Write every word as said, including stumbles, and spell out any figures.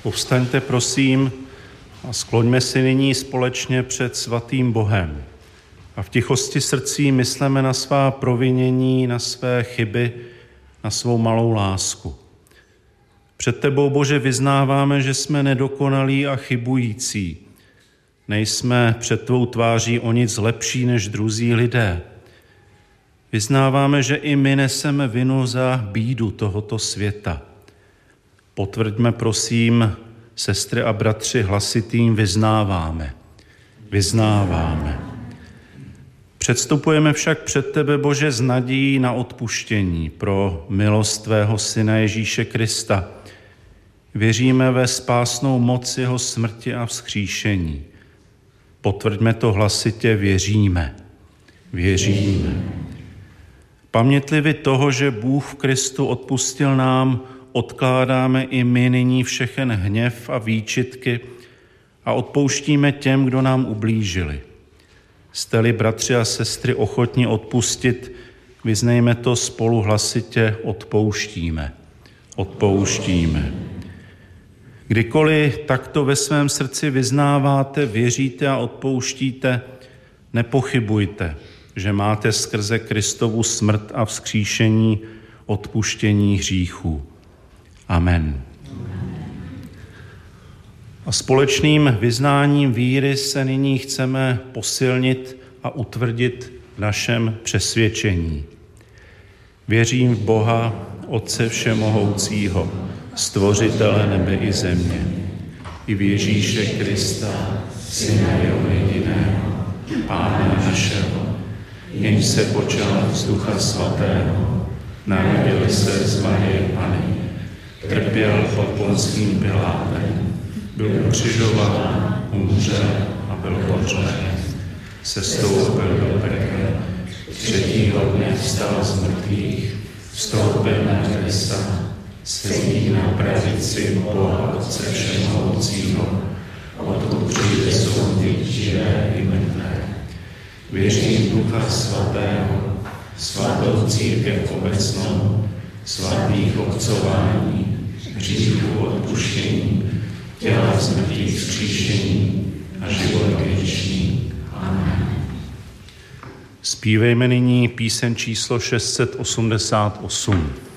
Povstaňte, prosím, a skloňme si nyní společně před svatým Bohem. A v tichosti srdcí mysleme na svá provinění, na své chyby, na svou malou lásku. Před tebou, Bože, vyznáváme, že jsme nedokonalí a chybující. Nejsme před tvou tváří o nic lepší než druzí lidé. Vyznáváme, že i my neseme vinu za bídu tohoto světa. Potvrďme, prosím, sestry a bratři, hlasitým vyznáváme. Vyznáváme. Předstupujeme však před tebe, Bože, s nadějí na odpuštění pro milost tvého Syna Ježíše Krista. Věříme ve spásnou moc jeho smrti a vzkříšení. Potvrďme to hlasitě, věříme. Věříme. Pamětlivi toho, že Bůh v Kristu odpustil nám, odkládáme i my nyní všechen hněv a výčitky a odpouštíme těm, kdo nám ublížili. Jste-li, bratři a sestry, ochotni odpustit, vyznejme to spolu hlasitě, odpouštíme. Odpouštíme. Kdykoliv takto ve svém srdci vyznáváte, věříte a odpouštíte, nepochybujte, že máte skrze Kristovu smrt a vzkříšení odpuštění hříchů. Amen. A společným vyznáním víry se nyní chceme posilnit a utvrdit v našem přesvědčení. Věřím v Boha, Otce všemohoucího, stvořitele nebe i země, i v Ježíše Krista, Syna jeho jediného, Pána našeho, jenž se počal z Ducha Svatého, narodil se z Marie Panny, trpěl pod Ponským Pilátem, byl ukřižován, umřel a byl pohřben. Sestoupil do pekel, třetího dne vstal z mrtvých, vstoupil na nebesa, sedí na pravici Boha Otce všemohoucího, odkud přijde soudit živé i mrtvé. Věřím v Ducha Svatého, svatou církev obecnou, svatých obcování, hříchů odpuštění, těla smrtí vzkříšení a život věčný. Amen. Zpívejme nyní píseň číslo šest set osmdesát osm.